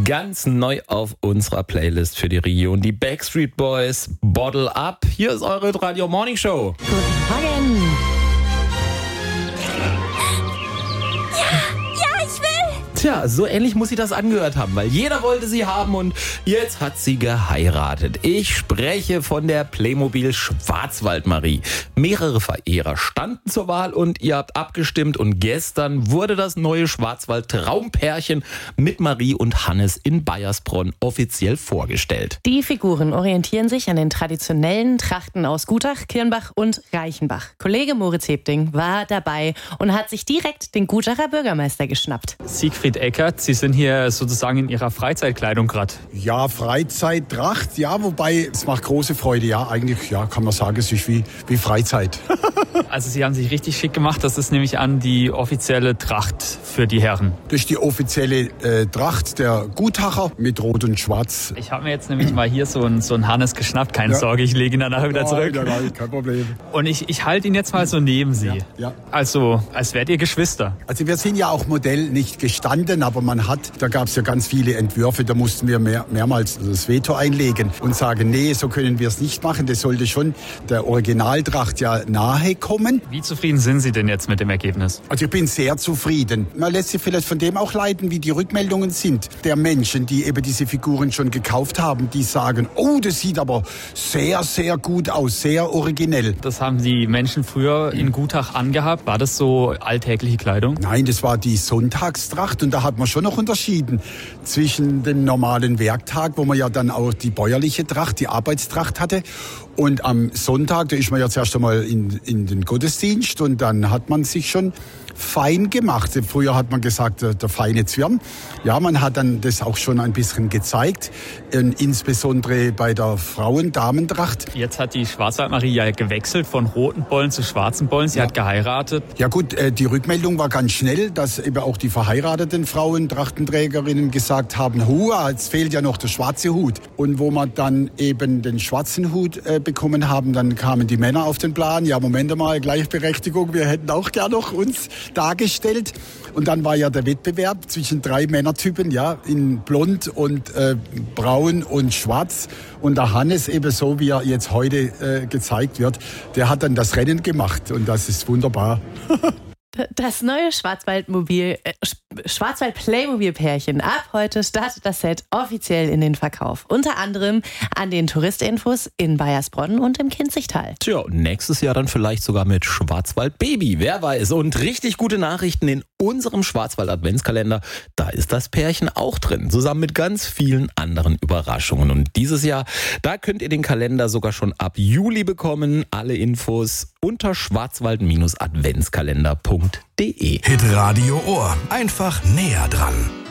Ganz neu auf unserer Playlist für die Region, die Backstreet Boys, Bottle Up. Hier ist eure Radio Morning Show. Guten Morgen. Tja, so ähnlich muss sie das angehört haben, weil jeder wollte sie haben und jetzt hat sie geheiratet. Ich spreche von der Playmobil Schwarzwald-Marie. Mehrere Verehrer standen zur Wahl und ihr habt abgestimmt und gestern wurde das neue Schwarzwald-Traumpärchen mit Marie und Hannes in Baiersbronn offiziell vorgestellt. Die Figuren orientieren sich an den traditionellen Trachten aus Gutach, Kirnbach und Reichenbach. Kollege Moritz Hebding war dabei und hat sich direkt den Gutacher Bürgermeister geschnappt. Siegfried Eckert, Sie sind hier sozusagen in Ihrer Freizeitkleidung gerade. Ja, Freizeittracht, ja, wobei es macht große Freude, ja, eigentlich, ja, kann man sagen, es ist wie Freizeit. Also Sie haben sich richtig schick gemacht, das ist nämlich an die offizielle Tracht für die Herren. Das ist die offizielle Tracht der Gutacher mit Rot und Schwarz. Ich habe mir jetzt nämlich mal hier so einen Hannes geschnappt, keine Sorge, ich lege ihn dann nachher wieder zurück. Nein, kein Problem. Und ich halte ihn jetzt mal so neben Sie. Ja. Also, als wärt ihr Geschwister. Also wir sind ja auch Modell nicht gestanden, aber da gab es ja ganz viele Entwürfe, da mussten wir mehrmals das Veto einlegen und sagen, nee, so können wir es nicht machen, das sollte schon der Originaltracht ja nahe kommen. Wie zufrieden sind Sie denn jetzt mit dem Ergebnis? Also ich bin sehr zufrieden. Man lässt sich vielleicht von dem auch leiten, wie die Rückmeldungen sind der Menschen, die eben diese Figuren schon gekauft haben, die sagen, oh, das sieht aber sehr, sehr gut aus, sehr originell. Das haben die Menschen früher in Gutach angehabt. War das so alltägliche Kleidung? Nein, das war die Sonntagstracht und da hat man schon noch unterschieden zwischen dem normalen Werktag, wo man ja dann auch die bäuerliche Tracht, die Arbeitstracht hatte. Und am Sonntag, da ist man ja zuerst einmal in den Gottesdienst und dann hat man sich schon fein gemacht. Früher hat man gesagt, der feine Zwirn. Ja, man hat dann das auch schon ein bisschen gezeigt, insbesondere bei der Frauen-Damentracht. Jetzt hat die Schwarzwald-Marie ja gewechselt von roten Bollen zu schwarzen Bollen. Sie hat geheiratet. Ja gut, die Rückmeldung war ganz schnell, dass eben auch die verheirateten Frauen, Trachtenträgerinnen gesagt haben, hua, jetzt fehlt ja noch der schwarze Hut. Und wo man dann eben den schwarzen Hut bekommen haben, dann kamen die Männer auf den Plan. Ja, Moment mal, Gleichberechtigung, wir hätten auch gern noch uns dargestellt. Und dann war ja der Wettbewerb zwischen 3 Männertypen, ja, in blond und braun und schwarz. Und der Hannes, eben so wie er jetzt heute gezeigt wird, der hat dann das Rennen gemacht und das ist wunderbar. Das neue Schwarzwald-Playmobil-Pärchen. Ab heute startet das Set offiziell in den Verkauf. Unter anderem an den Touristinfos in Baiersbronn und im Kinzigtal. Tja, und nächstes Jahr dann vielleicht sogar mit Schwarzwald-Baby, wer weiß. Und richtig gute Nachrichten in unserem Schwarzwald-Adventskalender. Da ist das Pärchen auch drin, zusammen mit ganz vielen anderen Überraschungen. Und dieses Jahr, da könnt ihr den Kalender sogar schon ab Juli bekommen. Alle Infos unter schwarzwald-adventskalender.de. Hitradio Ohr. Einfach näher dran.